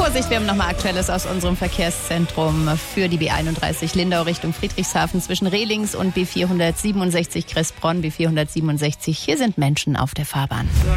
Vorsicht, wir haben nochmal Aktuelles aus unserem Verkehrszentrum für die B31 Lindau Richtung Friedrichshafen zwischen Rehlings und B467 Kressbronn, B467. Hier sind Menschen auf der Fahrbahn.